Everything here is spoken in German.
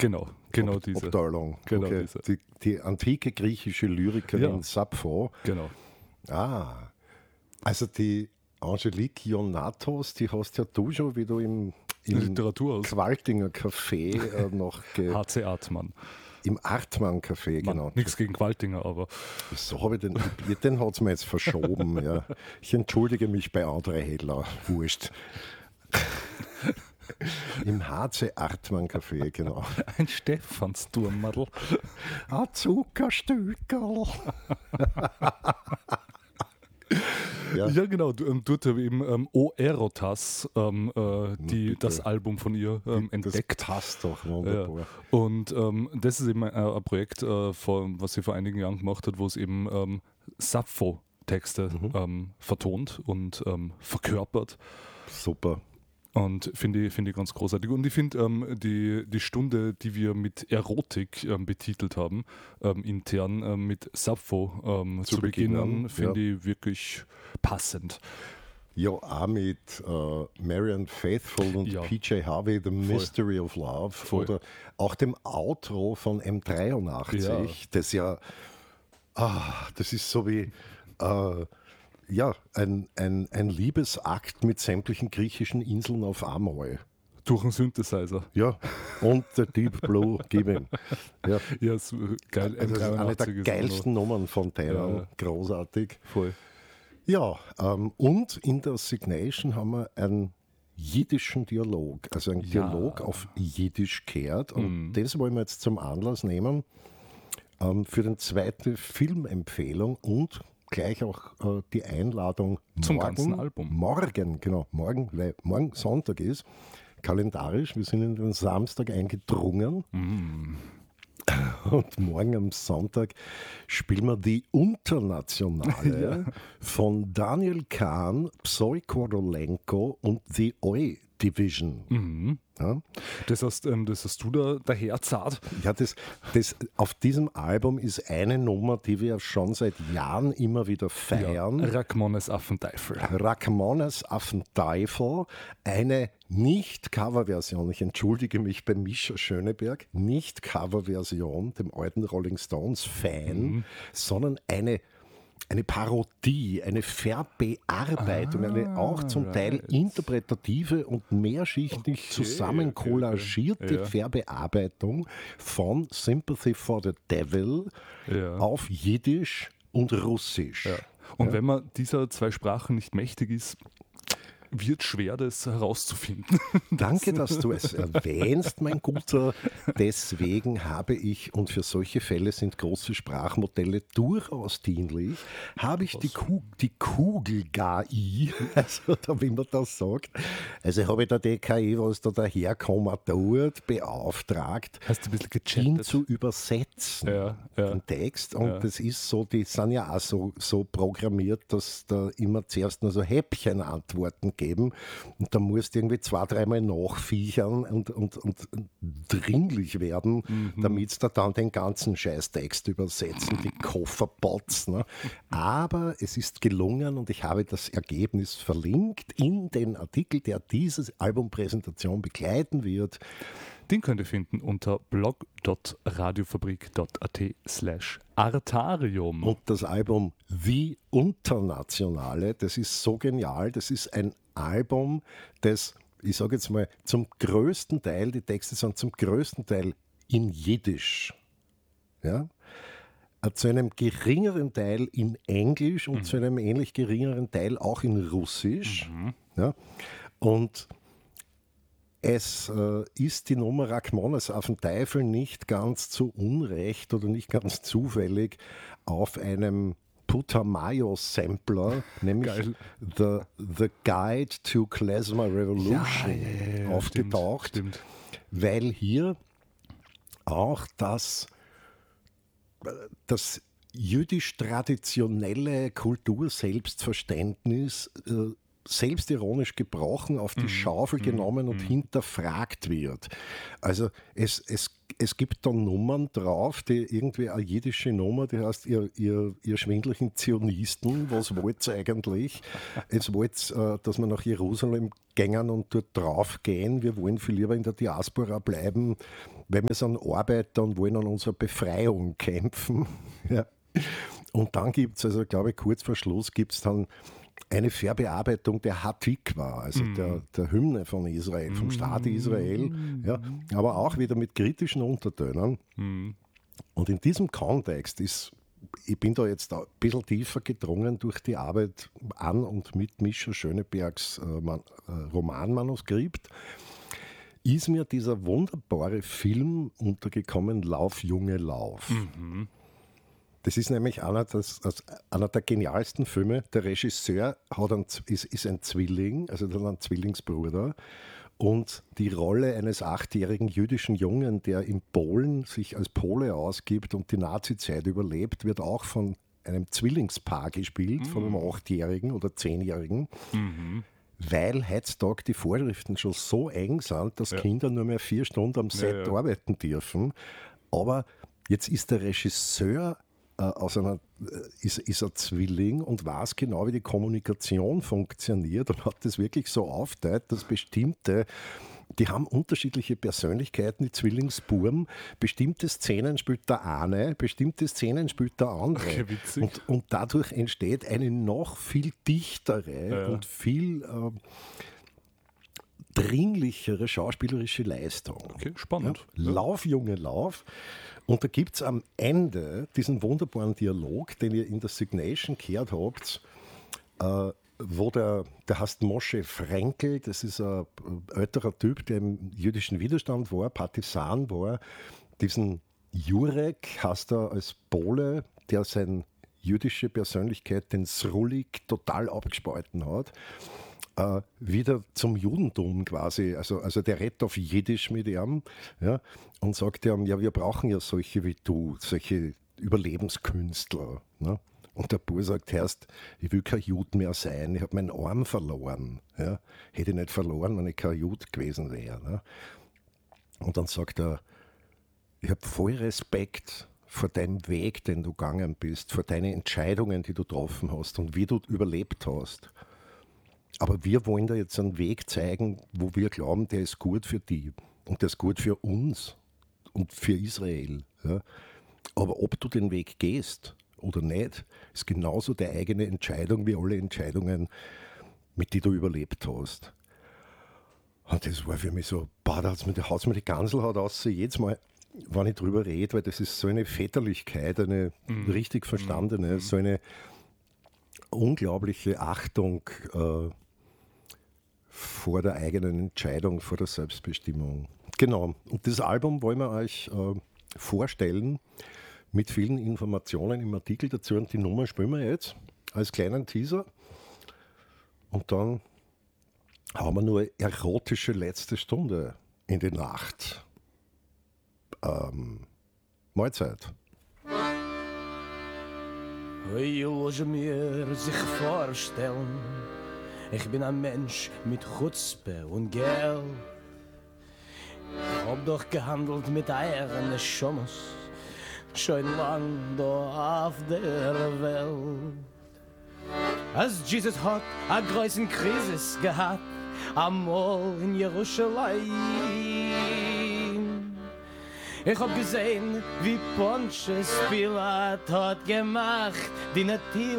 Genau diese. Abteilung. Genau Okay. diese. Die antike griechische Lyrikerin Sappho. Genau. Also die Angelique Ionatos, die hast ja du schon, wie du im Literaturhaus. Qualtinger Café noch HC Artmann. im Artmann Café, Mann, genau. nichts gegen Qualtinger, aber So habe ich den hat es mir jetzt verschoben. Ja. Ich entschuldige mich bei André Heller, wurscht. Im HC Artmann Café, genau. ein Stephansturmmadl. Ein Zuckerstückerl. Ja, genau. Dort habe ich eben O Erotas, das Album von ihr entdeckt. Das passt doch wunderbar. Ja. Und das ist eben ein Projekt, was sie vor einigen Jahren gemacht hat, wo es eben Sappho-Texte vertont und verkörpert. Super. Und finde ich ganz großartig. Und ich finde die Stunde, die wir mit Erotik betitelt haben, intern mit Sappho zu beginnen, finde ich wirklich passend. Ja, auch mit Marianne Faithfull und PJ Harvey, The Mystery of Love. Voll. Oder auch dem Outro von M83, das ja, das ist so wie ein Liebesakt mit sämtlichen griechischen Inseln auf einmal. Durch einen Synthesizer. Ja, und der Deep Blue, gib ihm. Ja, Ja, ist geil. also das ist eine der geilsten Nummern von Thailand, großartig. Voll. Ja, und in der Signation haben wir einen jiddischen Dialog, also ein Dialog auf Jiddisch gehört. Und das wollen wir jetzt zum Anlass nehmen für den zweiten Filmempfehlung und gleich auch die Einladung zum ganzen Album. Morgen, weil morgen Sonntag ist, kalendarisch, wir sind in den Samstag eingedrungen. Und morgen am Sonntag spielen wir die Internationale von Daniel Kahn, Psoi Korolenko und die Oi Division. Ja? Das hast du da daherzahlt. Ja, das auf diesem Album ist eine Nummer, die wir schon seit Jahren immer wieder feiern. Ja, Rachmanin's Affenteufel. Rachmanin's Affenteufel, eine Nicht-Cover-Version, ich entschuldige mich bei Mischa Schöneberg, Nicht-Cover-Version, dem alten Rolling Stones-Fan, sondern eine Parodie, eine Verbearbeitung, eine auch zum Teil interpretative und mehrschichtig zusammenkollagierte Verbearbeitung von Sympathy for the Devil auf Jiddisch und Russisch. Ja. Und wenn man dieser zwei Sprachen nicht mächtig ist, wird schwer, das herauszufinden. Danke, dass du es erwähnst, mein Guter. Deswegen habe ich, und für solche Fälle sind große Sprachmodelle durchaus dienlich, habe ich die Kugel-GAI, also da, wie man das sagt, also habe ich da die KI, was da daherkommen tut, beauftragt, Hast du ein bisschen ihn gechattet? zu übersetzen, den Text. Und das ist so, die sind ja auch so programmiert, dass da immer zuerst nur so Häppchenantworten geben und da musst du irgendwie 2-3 Mal nachviechern und dringlich werden, damit sie da dann den ganzen Scheißtext übersetzen, die Kofferbots. Ne? Aber es ist gelungen und ich habe das Ergebnis verlinkt in den Artikel, der diese Albumpräsentation begleiten wird. Den könnt ihr finden unter blog.radiofabrik.at/Artarium. Und das Album The Internationale, das ist so genial, das ist ein Album, das, ich sage jetzt mal, zum größten Teil, die Texte sind zum größten Teil in Jiddisch. Ja? Zu einem geringeren Teil in Englisch und zu einem ähnlich geringeren Teil auch in Russisch. Ja? Und es ist die Nummer Rachmanin's Affenteufel nicht ganz zu Unrecht oder nicht ganz zufällig auf einem Putumayo-Sampler, nämlich The Guide to Klezmer Revolution, aufgetaucht, Stimmt. weil hier auch das jüdisch-traditionelle Kultur-Selbstverständnis selbstironisch gebrochen, auf die Schaufel genommen und hinterfragt wird. Also es es gibt da Nummern drauf, die irgendwie eine jiddische Nummer, die heißt, ihr schwindlichen Zionisten, was wollt ihr eigentlich? Es wollt, dass wir nach Jerusalem gängen und dort drauf gehen. Wir wollen viel lieber in der Diaspora bleiben, weil wir sind Arbeiter und wollen an unserer Befreiung kämpfen. Ja. Und dann gibt es, also glaube ich, kurz vor Schluss gibt es dann eine Verbearbeitung der Hatikwa, also der Hymne von Israel, vom Staat Israel, ja, aber auch wieder mit kritischen Untertönen. Und in diesem Kontext ich bin da jetzt ein bisschen tiefer gedrungen durch die Arbeit an und mit Mischa Schönebergs Romanmanuskript, ist mir dieser wunderbare Film untergekommen, Lauf, Junge, Lauf. Das ist nämlich einer der genialsten Filme. Der Regisseur ist ein Zwilling, also ein Zwillingsbruder. Und die Rolle eines 8-jährigen jüdischen Jungen, der in Polen sich als Pole ausgibt und die Nazizeit überlebt, wird auch von einem Zwillingspaar gespielt, von einem 8-jährigen oder 10-jährigen. Weil heutzutage die Vorschriften schon so eng sind, dass Kinder nur mehr 4 Stunden am Set arbeiten dürfen. Aber jetzt ist der Regisseur ist ein Zwilling und weiß genau, wie die Kommunikation funktioniert und hat das wirklich so aufgeteilt, dass die haben unterschiedliche Persönlichkeiten, die Zwillingsbuben. Bestimmte Szenen spielt der eine, bestimmte Szenen spielt der andere. Okay, witzig. Und dadurch entsteht eine noch viel dichtere und viel dringlichere schauspielerische Leistung. Okay, spannend. Ja, Lauf, Junge, Lauf. Und da gibt es am Ende diesen wunderbaren Dialog, den ihr in der Signation gehört habt, wo der heißt Moshe Frenkel, das ist ein älterer Typ, der im jüdischen Widerstand war, Partisan war. Diesen Jurek heißt er als Pole, der seine jüdische Persönlichkeit, den Srulik, total abgespalten hat. Wieder zum Judentum quasi, also der redet auf Jiddisch mit ihm, ja, und sagt ihm, ja, wir brauchen ja solche wie du, solche Überlebenskünstler. Ne? Und der Bur sagt, Herrst, ich will kein Jude mehr sein, ich habe meinen Arm verloren. Ja? Hätte ich nicht verloren, wenn ich kein Jude gewesen wäre. Ne? Und dann sagt er, ich habe voll Respekt vor deinem Weg, den du gegangen bist, vor deinen Entscheidungen, die du getroffen hast und wie du überlebt hast. Aber wir wollen da jetzt einen Weg zeigen, wo wir glauben, der ist gut für die und der ist gut für uns und für Israel. Ja. Aber ob du den Weg gehst oder nicht, ist genauso deine eigene Entscheidung wie alle Entscheidungen, mit denen du überlebt hast. Und das war für mich so, da haut mir die Ganselhaut aus, jedes Mal, wenn ich drüber rede, weil das ist so eine Väterlichkeit, eine richtig verstandene, so eine unglaubliche Achtung vor der eigenen Entscheidung, vor der Selbstbestimmung. Genau. Und das Album wollen wir euch vorstellen mit vielen Informationen im Artikel dazu. Und die Nummer spielen wir jetzt als kleinen Teaser. Und dann haben wir nur erotische letzte Stunde in die Nacht. Mahlzeit. Wie muss mir sich vorstellen, ich bin ein Mensch mit Chutzpe und Geld. Ich hab doch gehandelt mit Eiern Schommes, schon lang da auf der Welt. Als Jesus hat a größen Krise gehabt, einmal in Jerusalem. Ich hab gesehen, wie Pontius Pilat hat gemacht, die Natil